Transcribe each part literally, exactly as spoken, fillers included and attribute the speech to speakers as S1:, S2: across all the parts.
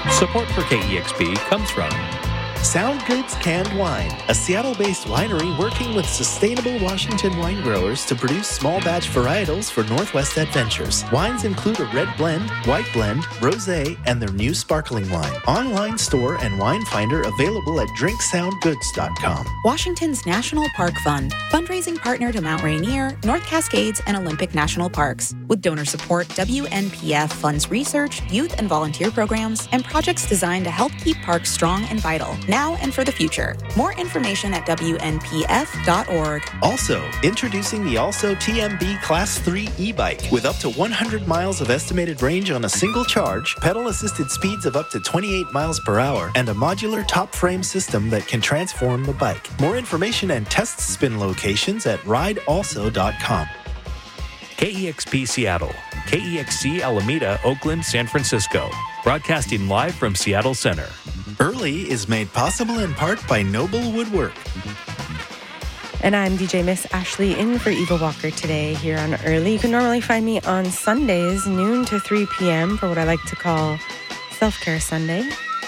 S1: Support for K E X P comes from
S2: Sound Goods Canned Wine, a Seattle-based winery working with sustainable Washington wine growers to produce small batch varietals for Northwest Adventures. Wines include a red blend, white blend, rosé, and their new sparkling wine. Online store and wine finder available at drink sound goods dot com.
S3: Washington's National Park Fund, fundraising partner to Mount Rainier, North Cascades, and Olympic National Parks. With donor support, W N P F funds research, youth and volunteer programs, and projects designed to help keep parks strong and vital, now and for the future. More information at W N P F dot org.
S2: Also, introducing the Also T M B Class three e-bike with up to one hundred miles of estimated range on a single charge, pedal-assisted speeds of up to twenty-eight miles per hour, and a modular top frame system that can transform the bike. More information and test spin locations at ride also dot com.
S1: K E X P Seattle, K E X C Alameda, Oakland, San Francisco. Broadcasting live from Seattle Center.
S2: Early is made possible in part by Noble Woodwork.
S4: And I'm D J Miss Ashley in for Eva Walker today here on Early. You can normally find me on Sundays, noon to three p.m. for what I like to call Self-Care Sunday.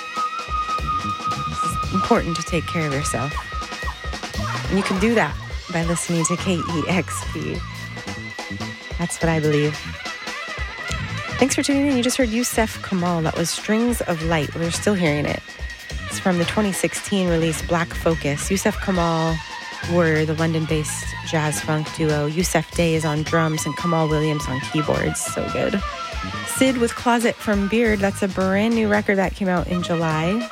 S4: It's important to take care of yourself. And you can do that by listening to K E X P. That's what I believe. Thanks for tuning in. You just heard Yusef Kamal. That was Strings of Light. We're still hearing it. It's from the twenty sixteen release Black Focus. Yusef Kamal were the London-based jazz funk duo. Yusef Day is on drums and Kamal Williams on keyboards. So good. Sid with Closet from Beard. That's a brand new record that came out in July.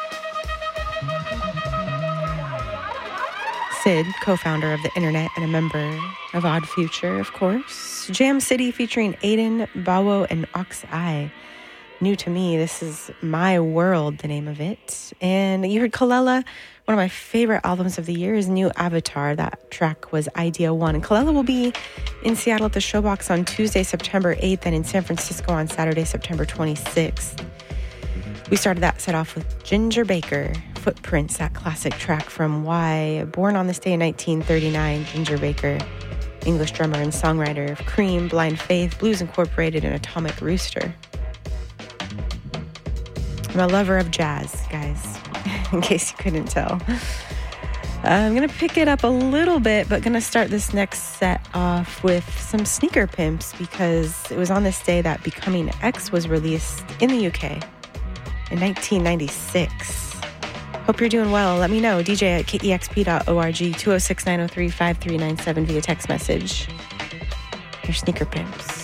S4: Sid, co-founder of the internet and a member of Odd Future, of course. Jam City featuring Aiden, Bawo, and Ox Eye. New to me, this is My World, the name of it. And you heard Kalela, one of my favorite albums of the year, is New Avatar. That track was Idea One. And Kalela will be in Seattle at the Showbox on Tuesday, September eighth, and in San Francisco on Saturday, September twenty-sixth. We started that set off with Ginger Baker, Footprints, that classic track from Why. Born on this day in nineteen thirty-nine, Ginger Baker, English drummer and songwriter of Cream, Blind Faith, Blues Incorporated, and Atomic Rooster. I'm a lover of jazz, guys, in case you couldn't tell. I'm going to pick it up a little bit, but going to start this next set off with some Sneaker Pimps because it was on this day that Becoming X was released in the U K in nineteen ninety-six. Hope you're doing well. Let me know. D J at K E X P dot org, two oh six, nine oh three, five three nine seven via text message. Your Sneaker Pimps.